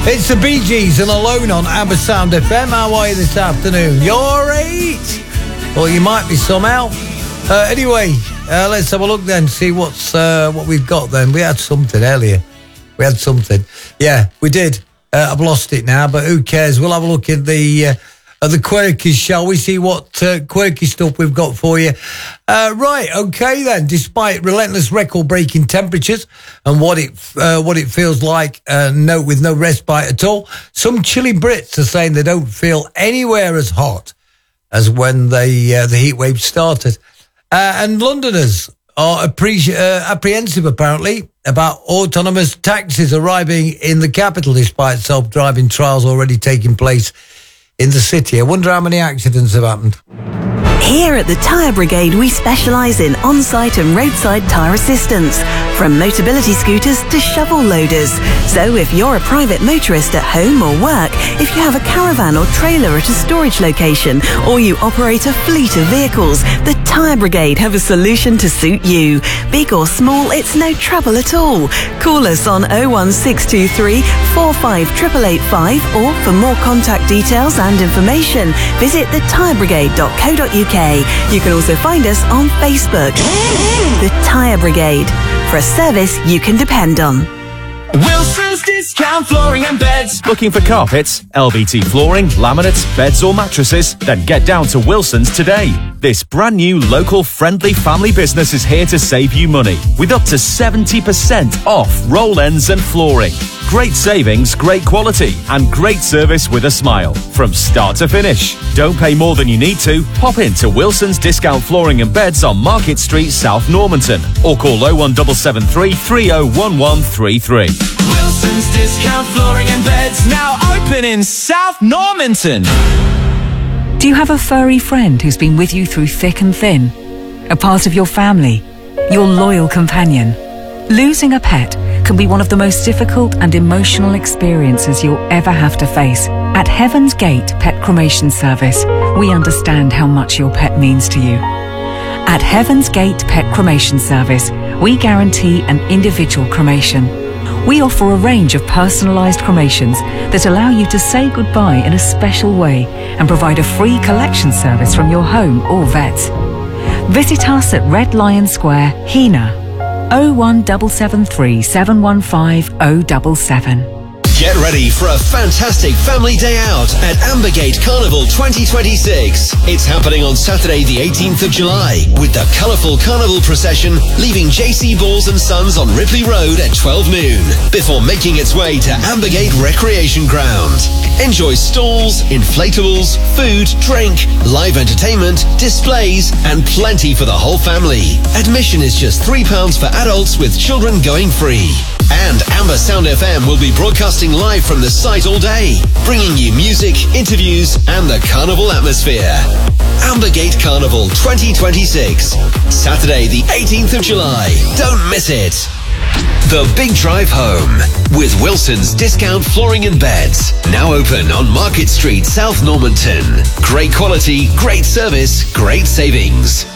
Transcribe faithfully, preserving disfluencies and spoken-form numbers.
It's the Bee Gees and Alone on Amber Sound F M. How are you this afternoon? You're right. Or you might be somehow. Uh, anyway, uh, let's have a look then, see what's uh, what we've got then. We had something earlier. We had something. Yeah, we did. Uh, I've lost it now, but who cares? We'll have a look at the... Uh, Of the quirkies, shall we see what uh, quirky stuff we've got for you? Uh, right, okay then. Despite relentless record-breaking temperatures and what it uh, what it feels like, uh, no with no respite at all, some chilly Brits are saying they don't feel anywhere as hot as when they uh, the heat wave started. Uh, and Londoners are appre- uh, apprehensive, apparently, about autonomous taxis arriving in the capital, despite self-driving trials already taking place in the city. I wonder how many accidents have happened. Here at the Tyre Brigade, we specialise in on-site and roadside tyre assistance, from Motability scooters to shovel loaders. So if you're a private motorist at home or work, if you have a caravan or trailer at a storage location, or you operate a fleet of vehicles, the Tyre Brigade have a solution to suit you. Big or small, it's no trouble at all. Call us on oh one six two three, four five eight eight eight five, or for more contact details and information, visit the tyre brigade dot co dot uk. You can also find us on Facebook. The Tyre Brigade, for a service you can depend on. Wilson's Discount Flooring and Beds. Looking for carpets, L V T flooring, laminates, beds or mattresses? Then get down to Wilson's today. This brand new local friendly family business is here to save you money with up to seventy percent off roll ends and flooring. Great savings, great quality and great service with a smile from start to finish. Don't pay more than you need to. Pop into Wilson's Discount Flooring and Beds on Market Street, South Normanton, or call oh one seven seven three, three oh one one three three. Wilson's Discount Flooring and Beds, now open in South Normanton. Do you have a furry friend who's been with you through thick and thin? A part of your family? Your loyal companion? Losing a pet can be one of the most difficult and emotional experiences you'll ever have to face. At Heaven's Gate Pet Cremation Service, we understand how much your pet means to you. At Heaven's Gate Pet Cremation Service, we guarantee an individual cremation. We offer a range of personalised cremations that allow you to say goodbye in a special way and provide a free collection service from your home or vet. Visit us at Red Lion Square, Hena, oh one seven seven three, seven one five oh seven seven. Get ready for a fantastic family day out at Ambergate Carnival twenty twenty-six. It's happening on Saturday the eighteenth of July with the colourful carnival procession leaving J C Balls and Sons on Ripley Road at twelve noon before making its way to Ambergate Recreation Ground. Enjoy stalls, inflatables, food, drink, live entertainment, displays and plenty for the whole family. Admission is just three pounds for adults with children going free. And Amber Sound F M will be broadcasting live from the site all day, bringing you music, interviews and the carnival atmosphere. Ambergate Carnival twenty twenty-six, Saturday the eighteenth of July. Don't miss it. The Big Drive Home with Wilson's Discount Flooring and Beds. Now open on Market Street, South Normanton. Great quality, great service, great savings.